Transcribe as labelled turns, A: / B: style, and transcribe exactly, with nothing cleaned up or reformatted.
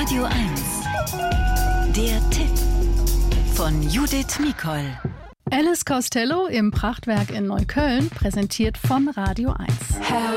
A: Radio eins. Der Tipp von Judith Mikol.
B: Alice Costello im Prachtwerk in Neukölln, präsentiert von Radio eins.